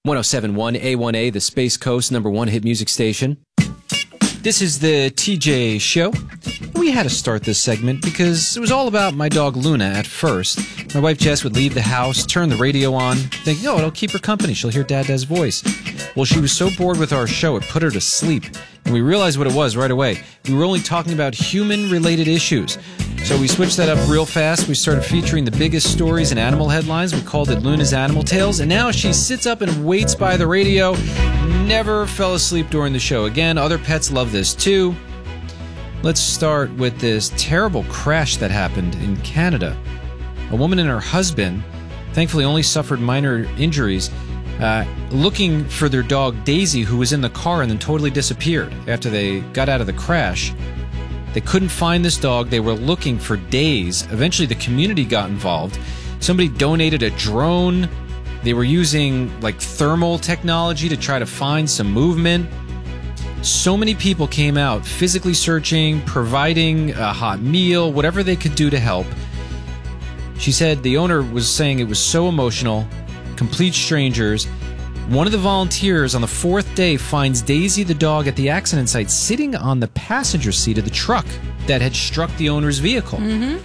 107.1 A1A, the Space Coast #1 hit music station. This is the TJ Show. We had to start this segment because it was all about my dog Luna at first. My wife Jess would leave the house, turn the radio on, thinking, oh, it'll keep her company. She'll hear Dad's voice. Well, she was so bored with our show, it put her to sleep. And we realized what it was right away. We were only talking about human-related issues. So we switched that up real fast. We started featuring the biggest stories and animal headlines. We called it Luna's Animal Tales. And now she sits up and waits by the radio. Never fell asleep during the show. Again, other pets love this too. Let's start with this terrible crash that happened in Canada. A woman and her husband thankfully only suffered minor injuries, looking for their dog Daisy, who was in the car and then totally disappeared after they got out of the crash. They couldn't find this dog. They were looking for days. Eventually, the community got involved. Somebody donated a drone. They were using like thermal technology to try to find some movement. So many people came out physically searching, providing a hot meal, whatever they could do to help. She said the owner was saying it was so emotional, complete strangers. One of the volunteers on the fourth day finds Daisy the dog at the accident site sitting on the passenger seat of the truck that had struck the owner's vehicle.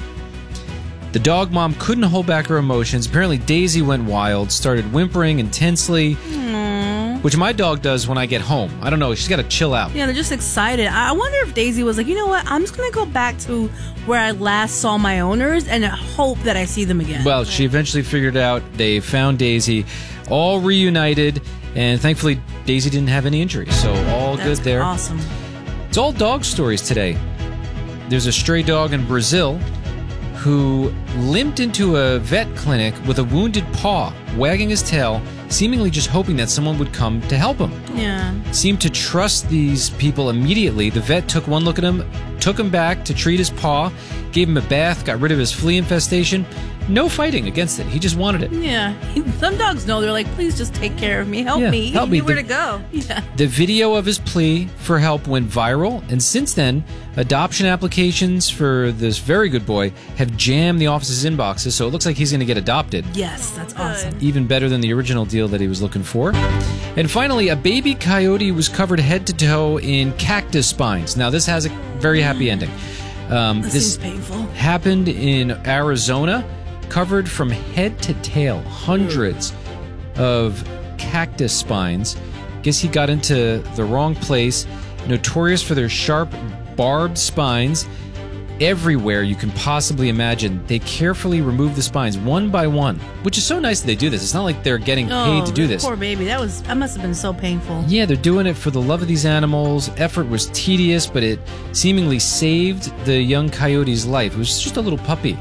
The dog mom couldn't hold back her emotions. Apparently Daisy went wild, started whimpering intensely, which my dog does when I get home. I don't know, she's got to chill out. Yeah, they're just excited. I wonder if Daisy was like, you know what, I'm just going to go back to where I last saw my owners and hope that I see them again. Well, she eventually figured out they found Daisy, all reunited, and thankfully Daisy didn't have any injuries, so all good there. Awesome. It's all dog stories today. There's a stray dog in Brazil who limped into a vet clinic with a wounded paw, wagging his tail, seemingly just hoping that someone would come to help him. Yeah. Seemed to trust these people immediately. The vet took one look at him, took him back to treat his paw, gave him a bath, got rid of his flea infestation. No fighting against it. He just wanted it. Yeah. Some dogs know. They're like, please just take care of me. Help me. Help me. Where to go. Yeah. The video of his plea for help went viral, and since then, adoption applications for this very good boy have jammed the office's inboxes, so it looks like he's going to get adopted. Yes, that's awesome. Even better than the original deal that he was looking for. And finally, a baby coyote was covered head to toe in cactus spines. Now, this has a very happy ending. This seems painful. Happened in Arizona. Covered from head to tail, hundreds of cactus spines. Guess he got into the wrong place. Notorious for their sharp, barbed spines. Everywhere you can possibly imagine, they carefully remove the spines one by one, which is so nice that they do this. It's not like they're getting paid to do this. Poor baby. That must have been so painful. Yeah, they're doing it for the love of these animals. Effort was tedious, but it seemingly saved the young coyote's life. It was just a little puppy.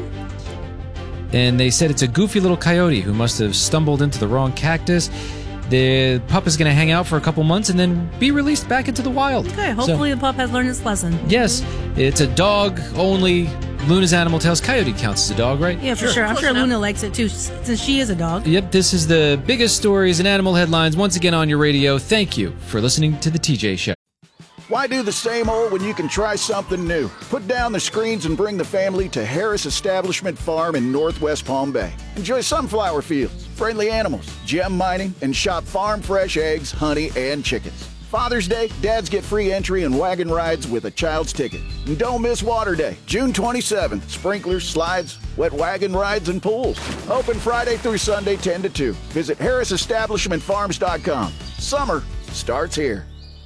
And they said it's a goofy little coyote who must have stumbled into the wrong cactus. The pup is going to hang out for a couple months and then be released back into the wild. Okay, hopefully the pup has learned its lesson. Yes, it's a dog only. Luna's Animal Tales. Coyote counts as a dog, right? Yeah, for sure. I'm sure Luna likes it too, since she is a dog. Yep, this is the biggest stories and animal headlines once again on your radio. Thank you for listening to The TJ Show. Why do the same old when you can try something new? Put down the screens and bring the family to Harris Establishment Farm in Northwest Palm Bay. Enjoy sunflower fields, friendly animals, gem mining, and shop farm fresh eggs, honey, and chickens. Father's Day, dads get free entry and wagon rides with a child's ticket. And don't miss Water Day, June 27th. Sprinklers, slides, wet wagon rides, and pools. Open Friday through Sunday, 10 to 2. Visit harrisestablishmentfarms.com. Summer starts here.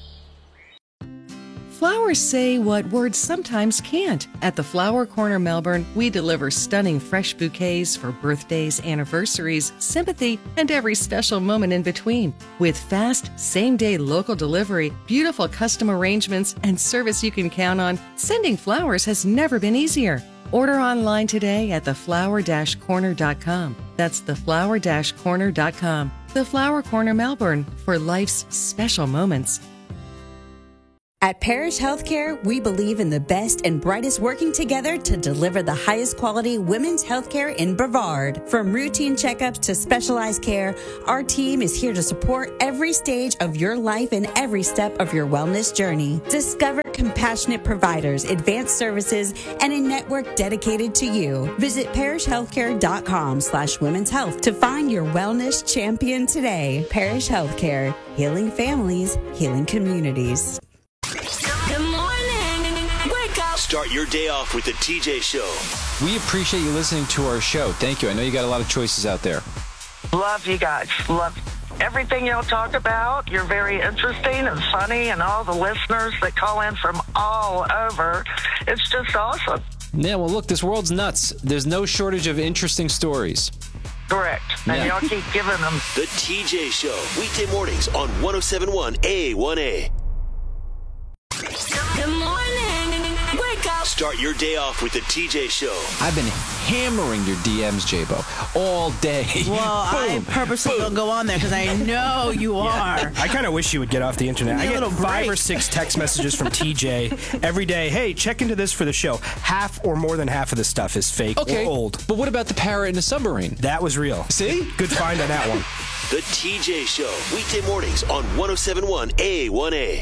Flowers say what words sometimes can't. At the Flower Corner Melbourne, we deliver stunning fresh bouquets for birthdays, anniversaries, sympathy, and every special moment in between. With fast, same-day local delivery, beautiful custom arrangements, and service you can count on, sending flowers has never been easier. Order online today at theflower-corner.com. That's theflower-corner.com. The Flower Corner Melbourne, for life's special moments. At Parish Healthcare, we believe in the best and brightest working together to deliver the highest quality women's healthcare in Brevard. From routine checkups to specialized care, our team is here to support every stage of your life and every step of your wellness journey. Discover compassionate providers, advanced services, and a network dedicated to you. Visit parishhealthcare.com/women's health to find your wellness champion today. Parish Healthcare, healing families, healing communities. Good morning. Wake up. Start your day off with the TJ Show. We appreciate you listening to our show. Thank you. I know you got a lot of choices out there. Love you guys. Love everything y'all talk about. You're very interesting and funny, and all the listeners that call in from all over. It's just awesome. Yeah, well, look, this world's nuts. There's no shortage of interesting stories. Correct. And y'all keep giving them. The TJ Show. Weekday mornings on 107.1 A1A. Good morning. Wake up. Start your day off with the TJ Show. I've been hammering your DMs, J-Bo, all day. Well, I purposely don't go on there because I know you are. I kind of wish you would get off the internet. I get 5 or 6 text messages from TJ every day. Hey, check into this for the show. Half or more than half of the stuff is fake or old. But what about the parrot in the submarine? That was real. See? Good find on that one. The TJ Show. Weekday mornings on 107.1 A1A.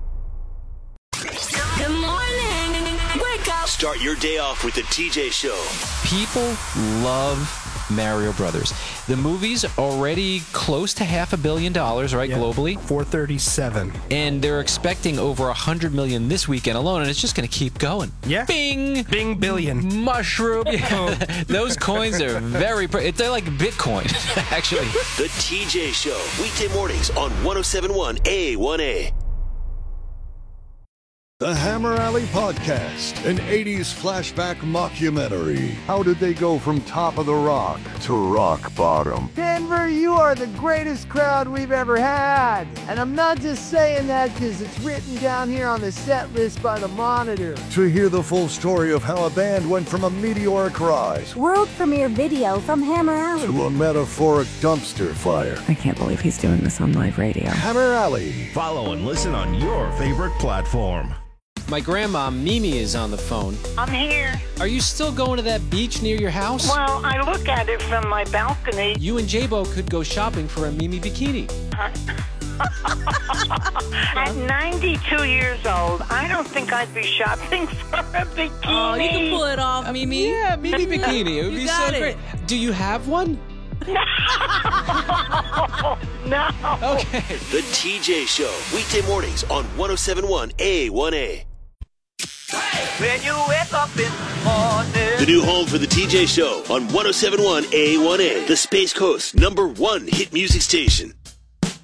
Good morning. Wake up. Start your day off with the TJ Show. People love Mario Brothers. The movie's already close to $500 million, right, globally? 437. And they're expecting over 100 million this weekend alone, and it's just going to keep going. Yeah. Bing! Bing billion. Mushroom. Those coins are they're like Bitcoin, actually. The TJ Show. Weekday mornings on 107.1 A1A. The Hammer Alley Podcast, an 80s flashback mockumentary. How did they go from top of the rock to rock bottom? Denver, you are the greatest crowd we've ever had. And I'm not just saying that because it's written down here on the set list by the Monitor. To hear the full story of how a band went from a meteoric rise world premiere video from Hammer Alley to a metaphoric dumpster fire. I can't believe he's doing this on live radio. Hammer Alley. Follow and listen on your favorite platform. My grandma, Mimi, is on the phone. I'm here. Are you still going to that beach near your house? Well, I look at it from my balcony. You and J-Bo could go shopping for a Mimi bikini. At 92 years old, I don't think I'd be shopping for a bikini. Oh, you can pull it off, Mimi. Yeah, Mimi bikini. It would be so great. Do you have one? No. Okay. The TJ Show. Weekday mornings on 107.1 A1A. When you wake up in the morning. The new home for the TJ Show on 107.1 A1A. The Space Coast #1 hit music station.